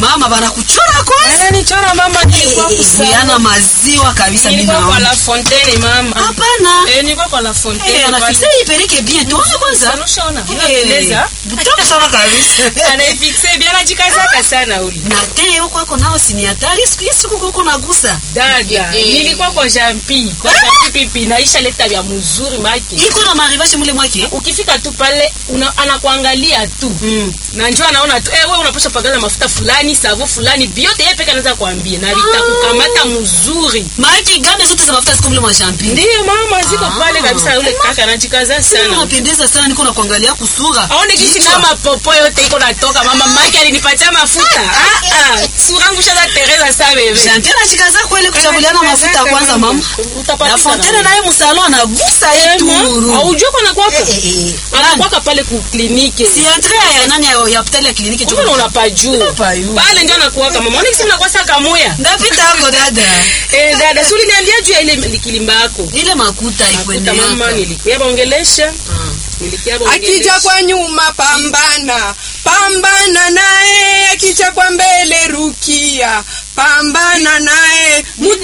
mama bana kuchora kwanza. Ni chora mama nilikuwa kusana maziwa kabisa mimi naona. Kwa La Fontaine mama. Hapana. Nilikuwa kwa La Fontaine. Anafixe ipeleke bien. Tuone kwanza. Unaona? Unapendeza. Butoka sana kabisa. Anafixe bien anajikaza sana uli. Na tena huko ako nao si ni hatari siku huko nagusa. Dada. Nilikuwa kwa Jampi. Kwa pipi naisha leta vya mzuri maki. Iko na marivashe mule mwake. Ukifika tu pale anakuangalia tu. Na njoo anaona tu wewe unapaswa pagaza mafuta fulani, savo fulani, biote yeye peke anaweza kuambia na vitakukamata mzuri. Maki game zote za mafuta ziko mule mwa Jampi. Ndio mama ziko pale kabisa yule kaka anajikaza sana. Unapendeza sana niko na kuangalia kusura. Aone kisi na mapopo yote iko natoka mama Maki alinipatia mafuta. Sura yangu shaza Teresa sana bebe. Jampi anajikaza kweli kuchaguliana mafuta kwanza mama. Utapata. Na Fontaine naye msalon anagusa ituru. Haujua kuna kwako? Anakwaka pale ku kliniki. Si entre ya nani ya hospitali ya kliniki tu. Mbona unapajua? Pale ndio anakuwaka mama. Unaona kisa kwa saka moya. Ndapita hapo dada. Dada, suli niambia juu ya ile kilimba yako. Ile makuta ikwende yako. Mama nilikuwa baongelesha. Akija kwa nyuma pambana. Pambana naye, akija kwa mbele rukia. Pambana naye,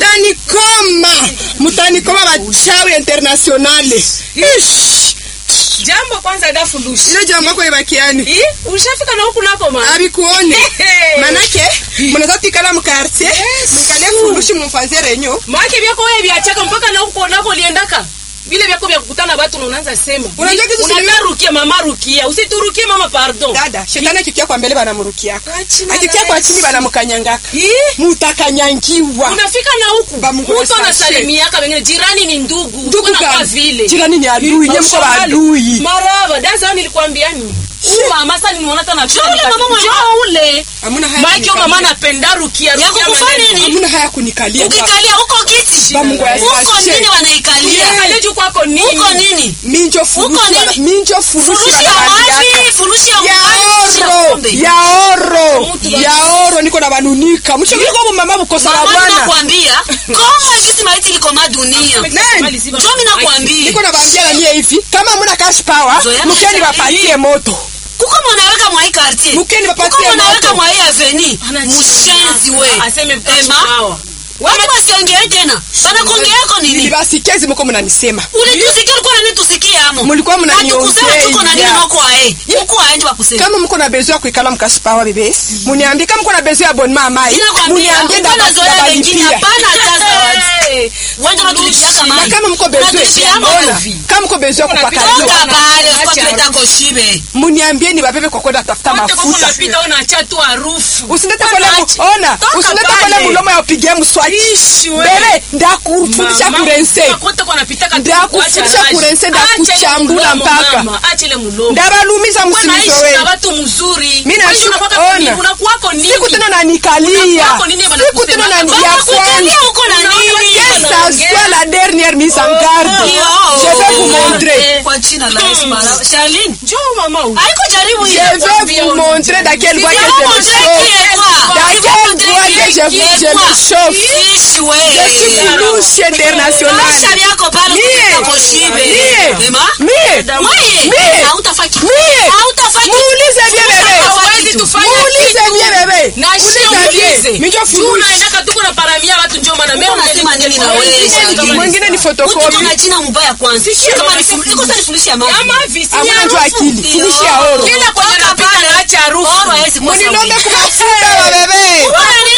mutanikoma bachawi internationale. Jambo kwanza dafulushi. Ile jambo kwa ibakiani. Ushafika na huku nako mama. Abikuone. Manake mnaza tikala mkartie, mkale fulushi mfanze renyo. Maana vyako wewe viachaka mpaka na huko nako liendaka. Vile vyako vya kukutana watu unaanza sema. Unatarukia mama rukia. Usiturukie mama pardon. Dada, shetani akikia kwa mbele banamrukia. Akikia kwa chini banamkanyangaka. Mutakanyangiwa. Unafika na huku. Mtu anasalimiaka wengine jirani ni ndugu. Kwa vile. Jirani ni adui, nyinyi mko adui. Maraba, daza nilikwambia nini? Mama sasa nimeona tena ule. Hamuna haya. Maiki mama anapenda rukia. Hamuna haya kunikalia. Ukikalia huko kiti. Huko nini wanaikalia? Kwako nini? Huko nini? Minjo furushi ya oro niko na banunika. Mchoko mama bukosa la bwana. Mama nakwambia, kama ikisi maiti liko madunia. Ndio mimi nakwambia. Niko na baambia na mie hivi, kama mna cash power, mkeni bapatie moto. Kuko mnaweka mwa hii quartier. Mkeni bapatie moto. Kuko mnaweka mwa hii avenue. Mushenzi we. Aseme power. Watu wasiongee tena. Bana kuongea yako nini? Nilibasikia mko mnanisema. Ulitusikia ulikuwa nani tusikia amo? Mlikuwa mnaniongea. Tuko na nini nako ae? Yuko aende wakusema. Kama mko na besoin kuikala mkashipawa bebe. Muniambie kama mko na besoin ya abonnement mai. Muniambie ndaba wengine hapana hata zawadi. Wanje natulipia kama. Na kama mko besoin ona. Kama mko besoin kupaka hiyo. Bale usikapita koshibe. Muniambie ni babebe kwa kwenda tafuta mafuta. Unapita unaacha tu harufu. Usilete pale ona. Usilete pale mlomo ya upige mswaki. Bebe ndakufundisha kurense. Ndakufundisha kurense ndakuchambula mpaka. Acha ile mlomo. Ndabalumiza msimizo wewe. Watu mzuri. Mimi nashuka. Unakuwako nini? Siku tena nanikalia. Siku tena nania kwanza. Uko na nini? Ça soit la dernière mise en garde. Je vais vous montrer. Kwa jina la Yesu mara. Charline, njoo mama huyu. Haiko jaribu hiyo. Je vais vous montrer dans quelle voie que je me chauffe. Dans quelle voie que je me chauffe. Je suis flouche internationale. Yako pale koshibe. Mie. Hautafaki. Muulize bien bebe. Muulize bien bebe. Na shaulize. Mijo flouche. Unaenda tuko na paramia watu njoo maana mimi unasema nini na wewe? Mwingine ni photocopy. Una jina mbaya kwanza. Kama niko sasa nifundishe ya mama visi. Amna akili. Fundisha ya oro. Kila kwa napita na acha harufu. Oro hezi kwa sababu. Munilombe kumafuta wa bebe.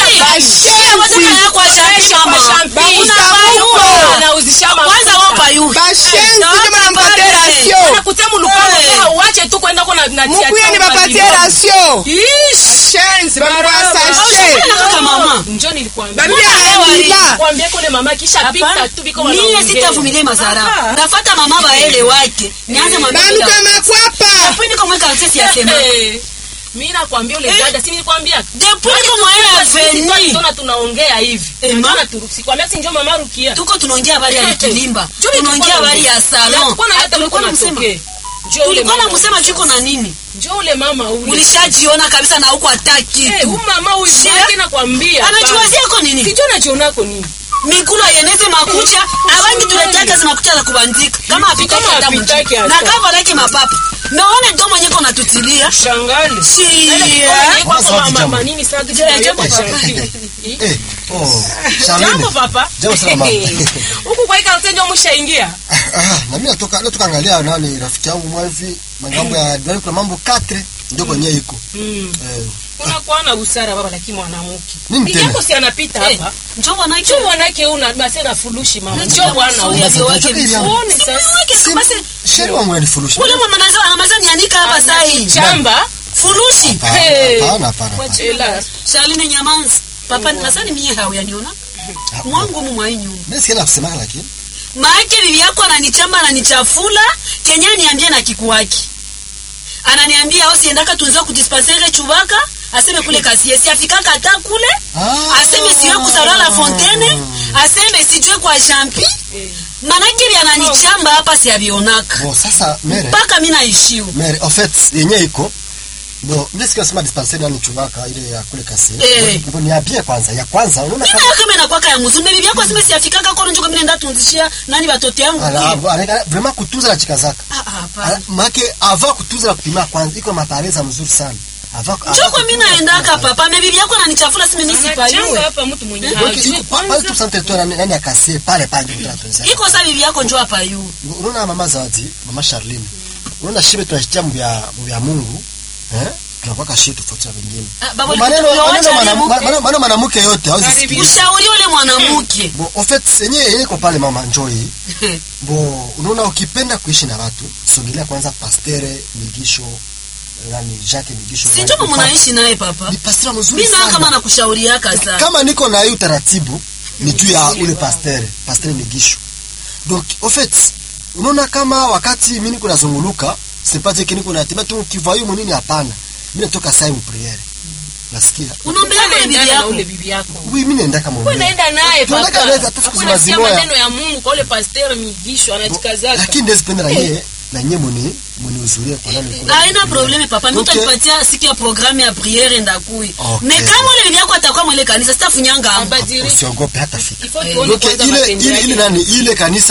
Kwanza wapa yu. Bashenzi kama nampatia rasio. Nakutemu lupango uache tu kwenda kwa na tia. Mkuye ni bapatia rasio. Bashenzi baba sashe. Mama. Njoo nilikwambia. Kwambia kule mama kisha pita tu biko wanaongea. Mimi sitavumilia madhara. Nafuata mama baele wake. Nianze mwambie. Banu kama kwapa. Hapo niko mweka sisi ya sema. Mimi nakwambia ule dada si nilikwambia. Depuis kama yeye aveni. Tunaongea hivi. Maana tusikwambia si njoo mama rukia. Tuko tunaongea habari ya kilimba. Tunaongea habari ya salon. Tulikuwa tunasema. Tulikuwa tunasema chuko na nini? Njoo ule mama ule. Ulishajiona kabisa na huko hataki tu. Mama huyu mimi nakwambia. Anajiwazia yako nini? Kijana anachionako nini? Mikulu yeneze makucha, abangi tuletea kazi makucha za kubandika. Kama apita hata mtu. Na kama lake mapapa. naone ndo mwenye kona tutilia Shangale. Si Mama nini sasa jambo papa. Jambo sana mama. Huko kwa ika ndio mshaingia. Na mimi natoka angalia nani rafiki yangu mwavi mambo ya ndio kuna mambo 4 ndio kwenye iko. Kuna kuana busara baba lakini mwanamke. Nini yako si anapita hapa. njoo mwanake una basi na fulushi mama. Njoo bwana wake uone sasa. basi sheri wangu ni fulushi. ule mama nazo anamazani anika hapa sasa hii. Chamba Fulushi. Hapana. Wachela. Shaline nyamanzi. Papa nasani mie hao yaniona. Mwangu mwainyu. Mimi sikia kusema lakini. Maana bibi yako ananichamba ananichafula, Kenya niambie na kikuwaki. Ananiambia usiendaka tunzwa kudispensere Chubaka, aseme kule kasiesi afikaka hata kule. Aseme siwe kusala la fontaine, aseme sijue kwa champi. Manake bi ananichamba hapa si abionaka. Bon sasa mere. Paka mimi naishiu. Mere en fait yenye iko. Bon, mimi sikia sema dispensaire yani Chubaka ile ya kule kasi. Bon ni abie kwanza. Ya kwanza unaona kama inakuwa kaya mzuri. Bibi yako aseme si afikaka kwa njuko mimi nenda tunzishia nani watoto yangu. Vraiment kutunza na chikazaka. Make avant kutunza na kupima kwanza iko matareza mzuri sana. Choko mimi naendaka papa, bibi yako ananichafula sime mimi sipayue. Hapa mtu mwenye hajui. Pale tu sante tu nani akase pale ndio tunza. Iko sasa bibi yako njoo hapa yu. Unaona mama Zawadi, mama Charlene. Unaona shibe tunashitia mbya Mungu. Tunakuwa kashi tofauti na wengine. Maneno mwanamke yote hauzisikii. Ushauri ule mwanamke. Bon, en fait, yenyewe iko pale mama Njoi. Bon, unaona ukipenda kuishi na watu, sogelea kwanza pastere Migisho, nani Jacques Migisho. Si ndio mnaishi naye papa? Ni pasteur mzuri sana. Mimi kama nakushauri yaka sana. Kama niko na hiyo taratibu, ni juu ya ule pastere Migisho. Donc, en fait, unaona kama wakati mimi niko nazunguluka, c'est pas dire que niko natembea tu kivayu mwenini hapana. Mimi natoka saa mu priere. Nasikia. Unaombea ule bibi yako. Oui, mimi naenda kama wewe. Unaenda naye papa. Tunataka hata siku zima maneno ya Mungu kwa ule pasteur Migisho anachikazaka. Lakini ndio sipenda na yeye mwenye uzurie kwa nani. Haina probleme papa. Mimi utanipatia siku ya programu ya priere ndakui. Na kama ule bibi yako atakuwa mwele kanisa sitafunyanga hapa. Usiogope hata fika. Ile kanisa